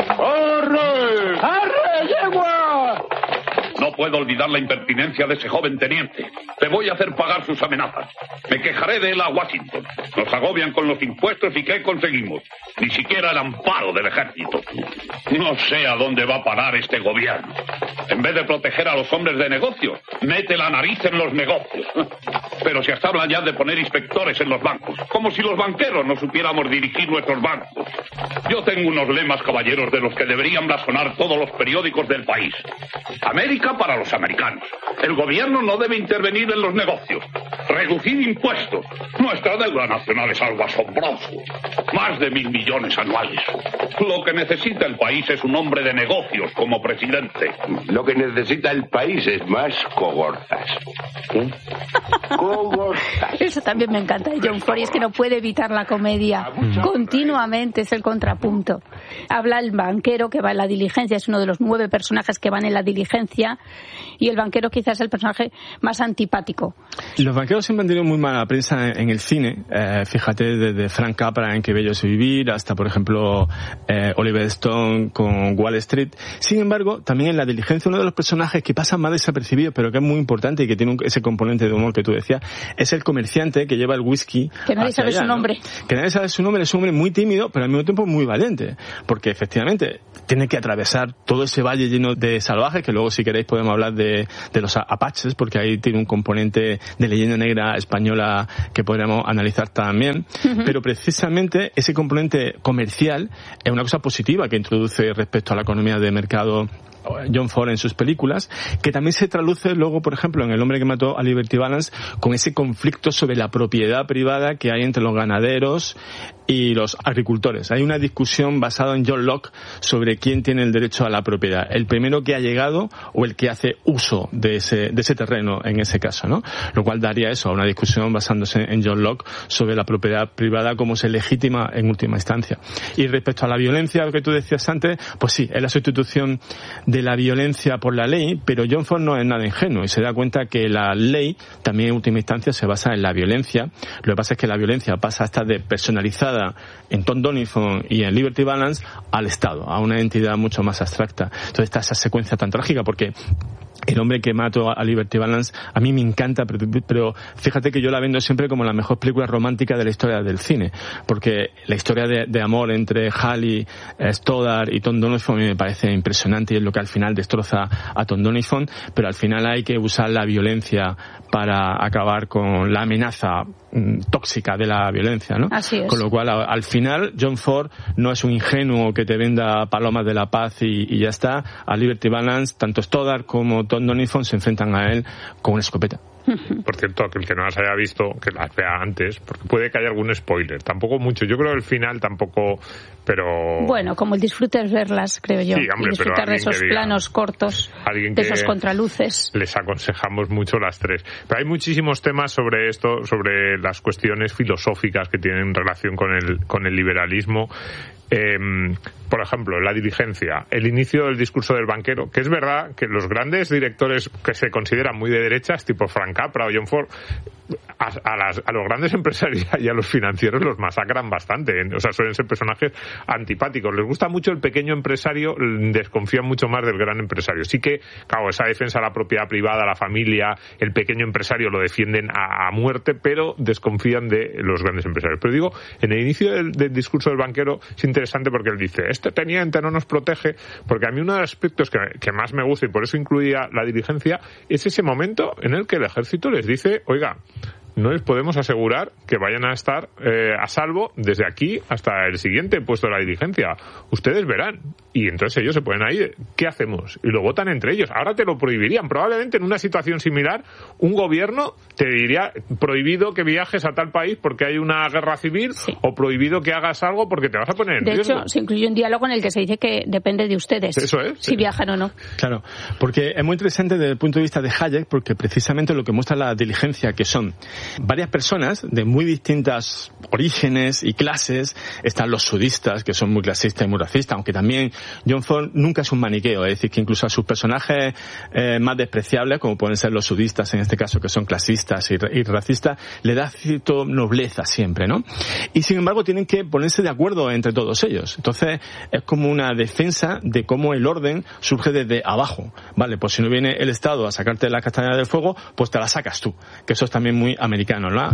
¡Arre! ¡Arre, yegua! No puedo olvidar la impertinencia de ese joven teniente. Le voy a hacer pagar sus amenazas. Me quejaré de él a Washington. Nos agobian con los impuestos y ¿qué conseguimos? Ni siquiera el amparo del ejército. No sé a dónde va a parar este gobierno. En vez de proteger a los hombres de negocio, mete la nariz en los negocios. Pero si hasta hablan ya de poner inspectores en los bancos, como si los banqueros no supiéramos dirigir nuestros bancos. Yo tengo unos lemas, caballeros, de los que deberían blasonar todos los periódicos del país. América para los americanos. El gobierno no debe intervenir en los negocios. Reducir impuestos. Nuestra deuda nacional es algo asombroso. Más de 1.000 millones anuales. Lo que necesita el país es un hombre de negocios como presidente. Lo que necesita el país es más cogorzas. ¿Eh? Cogorzas. Eso también me encanta de John Ford, y es que no puede evitar la comedia. Continuamente es el contrapunto. Habla el banquero que va en la diligencia, es uno de los 9 personajes que van en la diligencia, y el banquero quizás es el personaje más antipático. Los banqueros siempre han tenido muy mala prensa en el cine. Fíjate, desde Frank Capra en Qué bello es vivir hasta, por ejemplo, Oliver Stone con Wall Street. Sin embargo, también en la diligencia, uno de los personajes que pasa más desapercibido, pero que es muy importante y que tiene ese componente de humor que tú decías, es el comerciante que lleva el whisky. Que nadie sabe su nombre. Que nadie sabe su nombre, es un hombre muy tímido, pero al mismo tiempo muy valiente. Porque efectivamente tiene que atravesar todo ese valle lleno de salvajes, que luego si queréis podemos hablar de los apaches, porque ahí tiene un componente de leyenda negra española que podríamos analizar también. Pero precisamente ese componente comercial es una cosa positiva que introduce respecto a la economía de mercado John Ford en sus películas, que también se traduce luego, por ejemplo, en El hombre que mató a Liberty Balance, con ese conflicto sobre la propiedad privada que hay entre los ganaderos y los agricultores. Hay una discusión basada en John Locke sobre quién tiene el derecho a la propiedad, el primero que ha llegado o el que hace uso de ese terreno en ese caso, ¿no? Lo cual daría eso, a una discusión basándose en John Locke sobre la propiedad privada, cómo se legitima en última instancia. Y respecto a la violencia, lo que tú decías antes, pues sí, es la sustitución de la violencia por la ley, pero John Ford no es nada ingenuo y se da cuenta que la ley también en última instancia se basa en la violencia. Lo que pasa es que la violencia pasa a estar despersonalizada en Tom Doniphan y en Liberty Balance al Estado, a una entidad mucho más abstracta. Entonces está esa secuencia tan trágica, porque El hombre que mató a Liberty Balance a mí me encanta, pero fíjate que yo la vendo siempre como la mejor película romántica de la historia del cine, porque la historia de amor entre Hallie Stoddard y Tom Doniphan me parece impresionante y es lo que al final destroza a Tom Doniphan, pero al final hay que usar la violencia para acabar con la amenaza tóxica de la violencia, ¿no? Así es. Con lo cual, al final, John Ford no es un ingenuo que te venda palomas de la paz y ya está. A Liberty Balance, tanto Stoddard como Tom Doniphan se enfrentan a él con una escopeta. Por cierto, que el que no las haya visto, que las vea antes, porque puede que haya algún spoiler. Tampoco mucho. Yo creo que el final tampoco, pero... Bueno, como el disfrute es verlas, creo yo. Sí, hombre, y disfrutar de esos planos cortos, de esos contraluces. Les aconsejamos mucho las tres. Pero hay muchísimos temas sobre esto, sobre las cuestiones filosóficas que tienen relación con el liberalismo. Por ejemplo, la diligencia, el inicio del discurso del banquero, que es verdad que los grandes directores que se consideran muy de derechas, tipo Frank Capra o John Ford, a los grandes empresarios y a los financieros los masacran bastante, o sea, suelen ser personajes antipáticos. Les gusta mucho el pequeño empresario, desconfían mucho más del gran empresario. Sí que, claro, esa defensa de la propiedad privada, la familia, el pequeño empresario lo defienden a muerte, pero desconfían de los grandes empresarios. Pero digo, en el inicio del discurso del banquero es interesante porque él dice, este teniente no nos protege, porque a mí uno de los aspectos que más me gusta y por eso incluía la diligencia es ese momento en el que el ejército les dice, oiga, no les podemos asegurar que vayan a estar a salvo desde aquí hasta el siguiente puesto de la diligencia. Ustedes verán. Y entonces ellos se ponen ahí, ¿qué hacemos? Y lo votan entre ellos. Ahora te lo prohibirían. Probablemente en una situación similar, un gobierno te diría prohibido que viajes a tal país porque hay una guerra civil, sí, o prohibido que hagas algo porque te vas a poner en riesgo. De hecho, se incluye un diálogo en el que se dice que depende de ustedes. Eso es. Si viajan o no. Claro, porque es muy interesante desde el punto de vista de Hayek, porque precisamente lo que muestra la diligencia que son varias personas de muy distintas orígenes y clases. Están los sudistas, que son muy clasistas y muy racistas, aunque también John Ford nunca es un maniqueo, es decir, que incluso a sus personajes más despreciables, como pueden ser los sudistas en este caso, que son clasistas y racistas, le da cierta nobleza siempre, ¿no? Y sin embargo tienen que ponerse de acuerdo entre todos ellos. Entonces es como una defensa de cómo el orden surge desde abajo. Vale, pues si no viene el Estado a sacarte las castañas del fuego, pues te las sacas tú. Que eso es también muy americano, ¿no?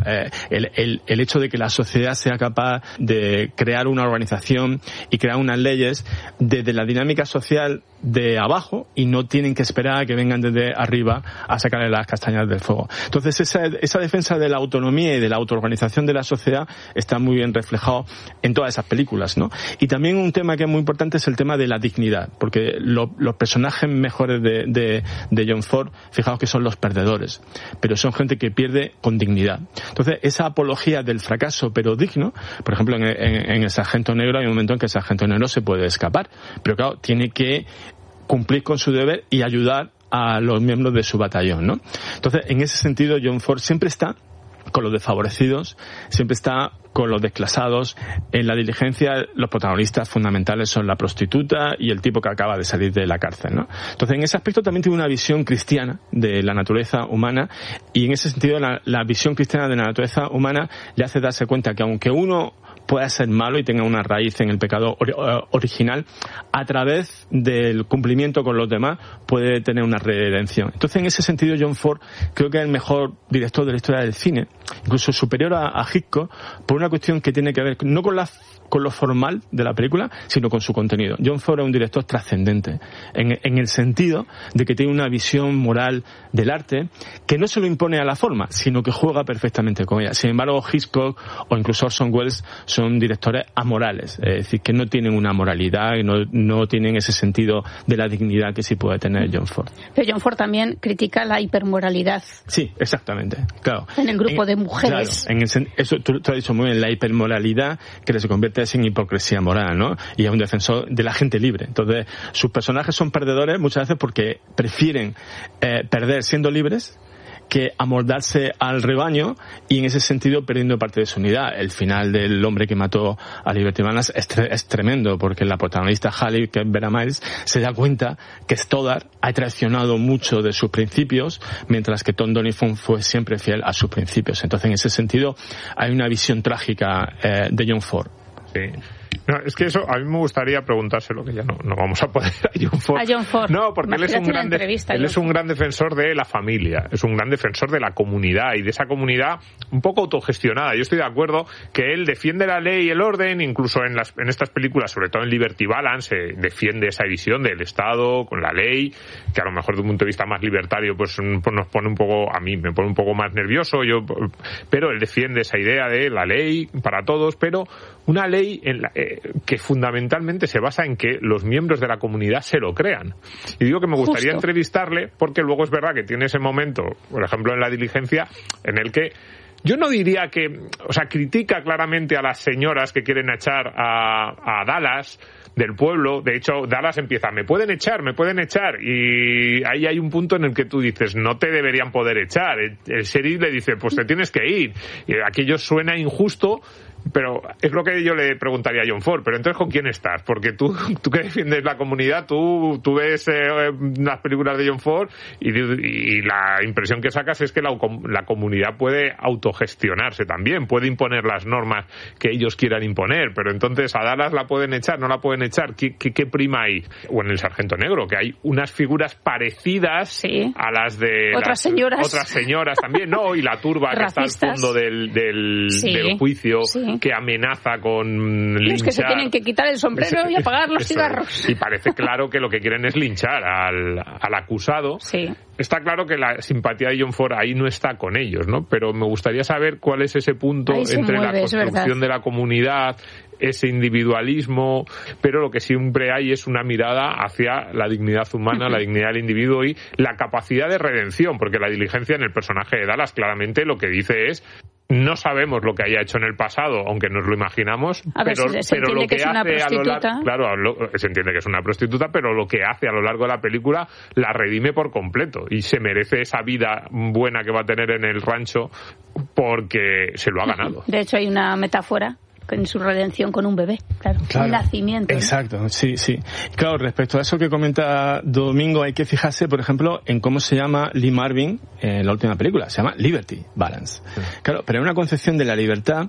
El hecho de que la sociedad sea capaz de crear una organización y crear unas leyes desde la dinámica social de abajo y no tienen que esperar a que vengan desde arriba a sacarle las castañas del fuego. Entonces esa defensa de la autonomía y de la autoorganización de la sociedad está muy bien reflejado en todas esas películas, ¿no? Y también un tema que es muy importante es el tema de la dignidad, porque los personajes mejores de John Ford, fijaos que son los perdedores, pero son gente que pierde con dignidad. Entonces esa apología del fracaso pero digno, por ejemplo en el Sargento Negro hay un momento en que el Sargento Negro se puede escapar, pero claro, tiene que cumplir con su deber y ayudar a los miembros de su batallón, ¿no? Entonces, en ese sentido, John Ford siempre está con los desfavorecidos, siempre está con los desclasados. En La Diligencia, los protagonistas fundamentales son la prostituta y el tipo que acaba de salir de la cárcel, ¿no? Entonces, en ese aspecto también tiene una visión cristiana de la naturaleza humana, y en ese sentido la visión cristiana de la naturaleza humana le hace darse cuenta que aunque uno pueda ser malo y tenga una raíz en el pecado original, a través del cumplimiento con los demás puede tener una redención. Entonces, en ese sentido, John Ford creo que es el mejor director de la historia del cine, incluso superior a Hitchcock, por una cuestión que tiene que ver no con lo formal de la película, sino con su contenido. John Ford es un director trascendente, en el sentido de que tiene una visión moral del arte que no se lo impone a la forma, sino que juega perfectamente con ella. Sin embargo, Hitchcock o incluso Orson Welles son directores amorales, es decir, que no tienen una moralidad y no tienen ese sentido de la dignidad que sí puede tener John Ford. Pero John Ford también critica la hipermoralidad. Sí, exactamente, claro. En el grupo de mujeres. Claro, eso tú has dicho muy bien, la hipermoralidad que se convierte en hipocresía moral, ¿no? Y es un defensor de la gente libre. Entonces, sus personajes son perdedores muchas veces porque prefieren perder siendo libres que amoldarse al rebaño, y en ese sentido perdiendo parte de su unidad. El final del hombre que mató a Liberty Balance es tremendo, porque la protagonista Hallie, que es Vera Miles, se da cuenta que Stoddard ha traicionado mucho de sus principios, mientras que Tom Doniphan fue siempre fiel a sus principios. Entonces, en ese sentido, hay una visión trágica de John Ford. Sí. No, es que eso a mí me gustaría preguntárselo, que ya no vamos a poder a John Ford. A John Ford. No, porque él es un gran defensor de la familia, es un gran defensor de la comunidad y de esa comunidad un poco autogestionada. Yo estoy de acuerdo que él defiende la ley y el orden, incluso en estas películas, sobre todo en Liberty Balance, defiende esa visión del Estado con la ley, que a lo mejor de un punto de vista más libertario pues nos pone un poco, a mí me pone un poco más nervioso, pero él defiende esa idea de la ley para todos, pero una ley que fundamentalmente se basa en que los miembros de la comunidad se lo crean. Y digo que me gustaría entrevistarle porque luego es verdad que tiene ese momento, por ejemplo en La Diligencia, en el que yo no diría que, o sea, critica claramente a las señoras que quieren echar a Dallas del pueblo. De hecho, Dallas empieza, me pueden echar, y ahí hay un punto en el que tú dices, no te deberían poder echar. El sheriff le dice, pues te tienes que ir. Y aquello suena injusto, pero es lo que yo le preguntaría a John Ford. Pero entonces, ¿con quién estás? Porque tú que defiendes la comunidad, tú ves las películas de John Ford y la impresión que sacas es que la comunidad puede autogestionarse también, puede imponer las normas que ellos quieran imponer. Pero entonces, ¿a Dallas la pueden echar? ¿No la pueden echar? ¿Qué prima hay? O en El Sargento Negro, que hay unas figuras parecidas a las de otras señoras también, ¿no? Y la turba que está al fondo del juicio, que amenaza con linchar. Los que se tienen que quitar el sombrero y apagar los cigarros. Y parece claro que lo que quieren es linchar al acusado. Sí. Está claro que la simpatía de John Ford ahí no está con ellos, ¿no? Pero me gustaría saber cuál es ese punto entre la construcción de la comunidad, ese individualismo, pero lo que siempre hay es una mirada hacia la dignidad humana, la dignidad del individuo y la capacidad de redención, porque La Diligencia, en el personaje de Dallas, claramente lo que dice es no sabemos lo que haya hecho en el pasado, aunque nos lo imaginamos, pero lo que hace a lo largo, claro, se entiende que es una prostituta, pero lo que hace a lo largo de la película la redime por completo y se merece esa vida buena que va a tener en el rancho porque se lo ha ganado. De hecho, hay una metáfora en su redención con un bebé, claro. Un nacimiento. Exacto, sí. Claro, respecto a eso que comenta Domingo, hay que fijarse, por ejemplo, en cómo se llama Lee Marvin en la última película. Se llama Liberty Balance. Sí. Claro, pero hay una concepción de la libertad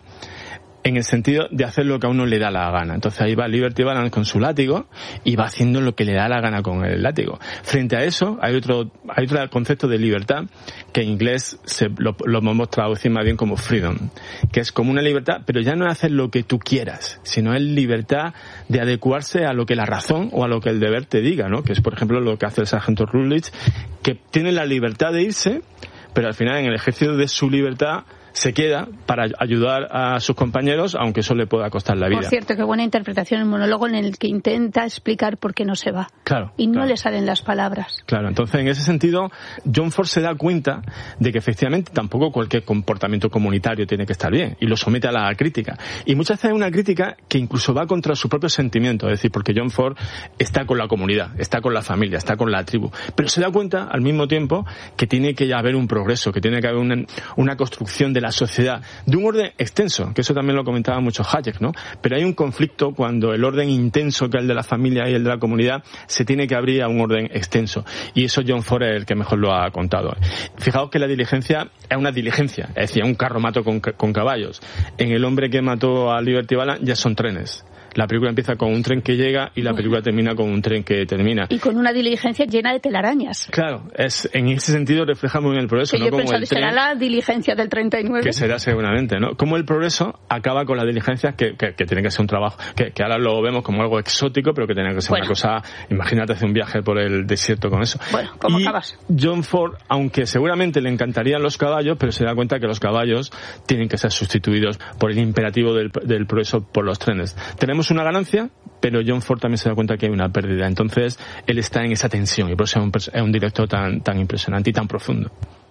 en el sentido de hacer lo que a uno le da la gana. Entonces ahí va Liberty Balance con su látigo y va haciendo lo que le da la gana con el látigo. Frente a eso hay otro concepto de libertad que en inglés lo hemos traducido más bien como freedom, que es como una libertad, pero ya no es hacer lo que tú quieras, sino es libertad de adecuarse a lo que la razón o a lo que el deber te diga, ¿no? Que es, por ejemplo, lo que hace el sargento Rutledge, que tiene la libertad de irse, pero al final en el ejercicio de su libertad se queda para ayudar a sus compañeros, aunque eso le pueda costar la vida. Por cierto, qué buena interpretación el monólogo en el que intenta explicar por qué no se va. Claro. Y no le salen las palabras. Claro, entonces en ese sentido, John Ford se da cuenta de que efectivamente tampoco cualquier comportamiento comunitario tiene que estar bien, y lo somete a la crítica. Y muchas veces es una crítica que incluso va contra sus propios sentimientos, es decir, porque John Ford está con la comunidad, está con la familia, está con la tribu, pero se da cuenta al mismo tiempo que tiene que haber un progreso, que tiene que haber una construcción de la sociedad de un orden extenso, que eso también lo comentaba mucho Hayek, ¿no? Pero hay un conflicto cuando el orden intenso que es el de la familia y el de la comunidad se tiene que abrir a un orden extenso, y eso John Ford es el que mejor lo ha contado. Fijaos que la diligencia es una diligencia, es decir, un carromato con caballos. En El hombre que mató a Liberty Balance ya son trenes. La película empieza con un tren que llega y la película termina con un tren que termina. Y con una diligencia llena de telarañas. Claro, en ese sentido refleja muy bien el progreso. Que ¿no? yo he pensado, será la diligencia del 39. Que será seguramente, ¿no? Como el progreso acaba con las diligencias que tiene que ser un trabajo, que ahora lo vemos como algo exótico, pero que tiene que ser una cosa, imagínate hacer un viaje por el desierto con eso. Bueno, ¿cómo acabas? John Ford, aunque seguramente le encantarían los caballos, pero se da cuenta que los caballos tienen que ser sustituidos por el imperativo del progreso por los trenes. Tenemos una ganancia, pero John Ford también se da cuenta que hay una pérdida. Entonces, él está en esa tensión y por eso es un director tan impresionante y tan profundo.